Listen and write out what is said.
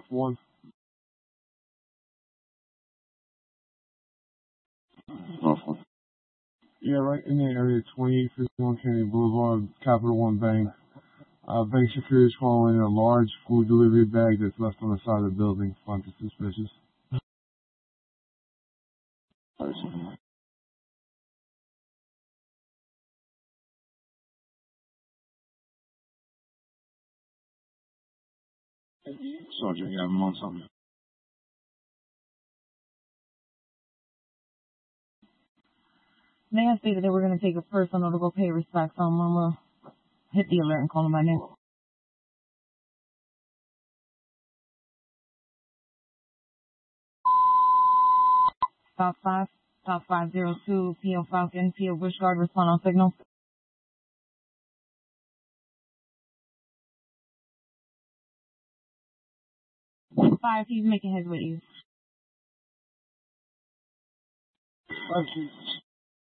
F1. North one. Yeah, right in the area, 2851 Kennedy Boulevard, Capital One Bank. Bank security is calling in a large food delivery bag that's left on the side of the building. Find it suspicious. Sergeant, you have him on something. They have stated that we're going to take a personal to go pay respects. I'm going to hit the alert and call them by name. Stop 502, PO Falcon, PO Bushguard, respond on signal. 5, he's making his with you. 5,